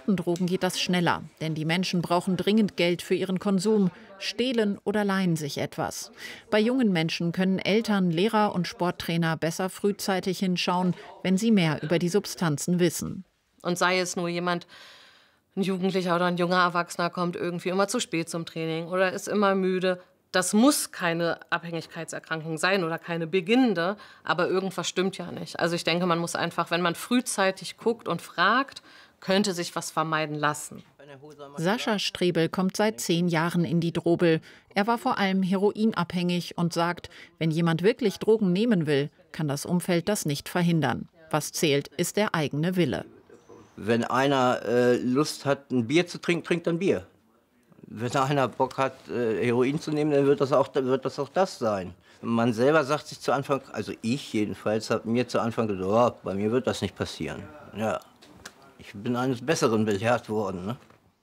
harten Drogen geht das schneller, denn die Menschen brauchen dringend Geld für ihren Konsum, stehlen oder leihen sich etwas. Bei jungen Menschen können Eltern, Lehrer und Sporttrainer besser frühzeitig hinschauen, wenn sie mehr über die Substanzen wissen. Und sei es nur jemand, ein Jugendlicher oder ein junger Erwachsener kommt irgendwie immer zu spät zum Training oder ist immer müde. Das muss keine Abhängigkeitserkrankung sein oder keine beginnende, aber irgendwas stimmt ja nicht. Also ich denke, man muss einfach, wenn man frühzeitig guckt und fragt, könnte sich was vermeiden lassen. Sascha Strebel kommt seit 10 Jahren in die Drobel. Er war vor allem heroinabhängig und sagt, wenn jemand wirklich Drogen nehmen will, kann das Umfeld das nicht verhindern. Was zählt, ist der eigene Wille. Wenn einer Lust hat, ein Bier zu trinken, trinkt ein Bier. Wenn einer Bock hat, Heroin zu nehmen, dann wird das auch das sein. Man selber sagt sich zu Anfang, also ich jedenfalls, habe mir zu Anfang gesagt, oh, bei mir wird das nicht passieren. Ja, ich bin eines Besseren belehrt worden, ne?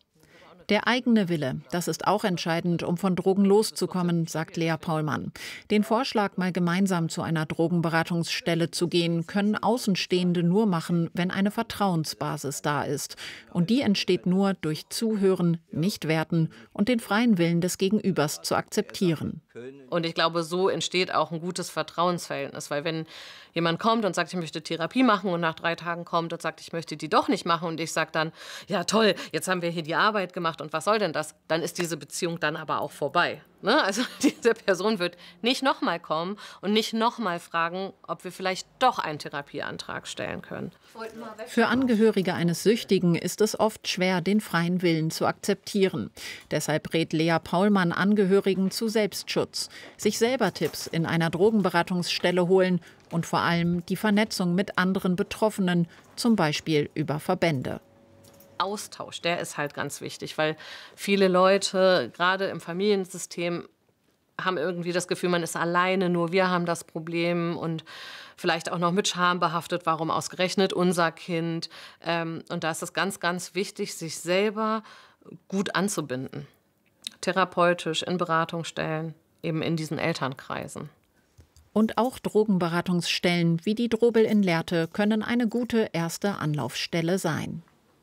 Der eigene Wille, das ist auch entscheidend, um von Drogen loszukommen, sagt Lea Paulmann. Den Vorschlag, mal gemeinsam zu einer Drogenberatungsstelle zu gehen, können Außenstehende nur machen, wenn eine Vertrauensbasis da ist. Und die entsteht nur durch Zuhören, nicht werten und den freien Willen des Gegenübers zu akzeptieren. Und ich glaube, so entsteht auch ein gutes Vertrauensverhältnis. Weil wenn jemand kommt und sagt, ich möchte Therapie machen und nach 3 Tagen kommt und sagt, ich möchte die doch nicht machen und ich sage dann, ja toll, jetzt haben wir hier die Arbeit gemacht und was soll denn das? Dann ist diese Beziehung dann aber auch vorbei. Ne? Also diese Person wird nicht nochmal kommen und nicht nochmal fragen, ob wir vielleicht doch einen Therapieantrag stellen können. Für Angehörige eines Süchtigen ist es oft schwer, den freien Willen zu akzeptieren. Deshalb rät Lea Paulmann Angehörigen zu Selbstschutz, sich selber Tipps in einer Drogenberatungsstelle holen und vor allem die Vernetzung mit anderen Betroffenen, zum Beispiel über Verbände. Austausch, der ist halt ganz wichtig, weil viele Leute, gerade im Familiensystem, haben irgendwie das Gefühl, man ist alleine, nur wir haben das Problem und vielleicht auch noch mit Scham behaftet, warum ausgerechnet unser Kind. Und da ist es ganz, ganz wichtig, sich selber gut anzubinden. Therapeutisch, in Beratungsstellen, eben in diesen Elternkreisen. Und auch Drogenberatungsstellen wie die Drobel in Lehrte können eine gute erste Anlaufstelle sein.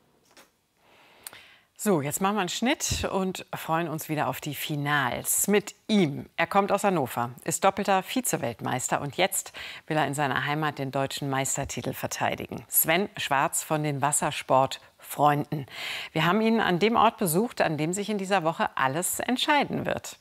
So, jetzt machen wir einen Schnitt und freuen uns wieder auf die Finals mit ihm. Er kommt aus Hannover, ist doppelter Vize-Weltmeister und jetzt will er in seiner Heimat den deutschen Meistertitel verteidigen. Sven Schwarz von den Wassersportfreunden. Wir haben ihn an dem Ort besucht, an dem sich in dieser Woche alles entscheiden wird.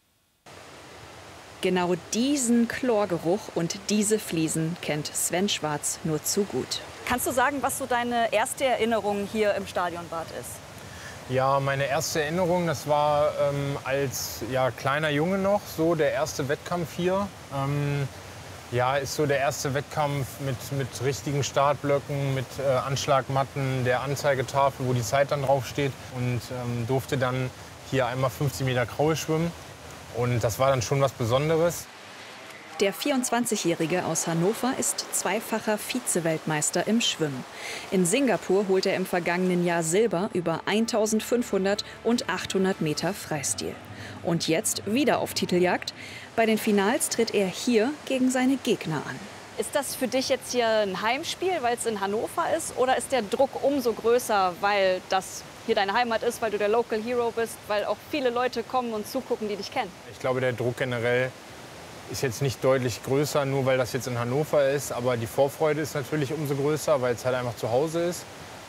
Genau diesen Chlorgeruch und diese Fliesen kennt Sven Schwarz nur zu gut. Kannst du sagen, was so deine erste Erinnerung hier im Stadionbad ist? Ja, meine erste Erinnerung, das war als kleiner Junge noch, so der erste Wettkampf hier. Ist so der erste Wettkampf mit richtigen Startblöcken, mit Anschlagmatten, der Anzeigetafel, wo die Zeit dann draufsteht. Und durfte dann hier einmal 50 Meter Kraul schwimmen. Und das war dann schon was Besonderes. Der 24-Jährige aus Hannover ist zweifacher Vize-Weltmeister im Schwimmen. In Singapur holte er im vergangenen Jahr Silber über 1500 und 800 Meter Freistil. Und jetzt wieder auf Titeljagd. Bei den Finals tritt er hier gegen seine Gegner an. Ist das für dich jetzt hier ein Heimspiel, weil es in Hannover ist? Oder ist der Druck umso größer, weil das hier deine Heimat ist, weil du der Local Hero bist, weil auch viele Leute kommen und zugucken, die dich kennen? Ich glaube, der Druck generell ist jetzt nicht deutlich größer, nur weil das jetzt in Hannover ist. Aber die Vorfreude ist natürlich umso größer, weil es halt einfach zu Hause ist.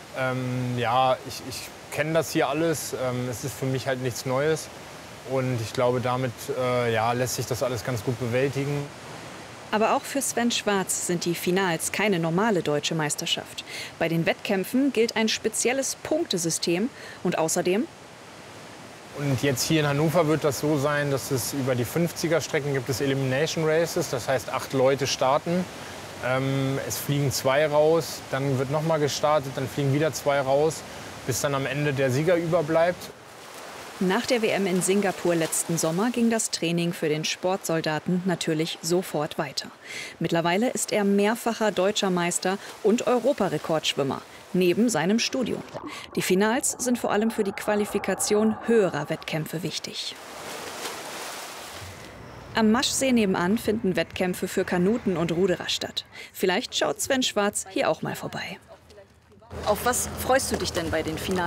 Ich kenne das hier alles. Es ist für mich halt nichts Neues. Und ich glaube, damit lässt sich das alles ganz gut bewältigen. Aber auch für Sven Schwarz sind die Finals keine normale deutsche Meisterschaft. Bei den Wettkämpfen gilt ein spezielles Punktesystem und außerdem. Und jetzt hier in Hannover wird das so sein, dass es über die 50er-Strecken gibt es Elimination Races, das heißt 8 Leute starten. Es fliegen 2 raus, dann wird noch mal gestartet, dann fliegen wieder 2 raus, bis dann am Ende der Sieger überbleibt. Nach der WM in Singapur letzten Sommer ging das Training für den Sportsoldaten natürlich sofort weiter. Mittlerweile ist er mehrfacher deutscher Meister und Europarekordschwimmer, neben seinem Studium. Die Finals sind vor allem für die Qualifikation höherer Wettkämpfe wichtig. Am Maschsee nebenan finden Wettkämpfe für Kanuten und Ruderer statt. Vielleicht schaut Sven Schwarz hier auch mal vorbei. Auf was freust du dich denn bei den Finals?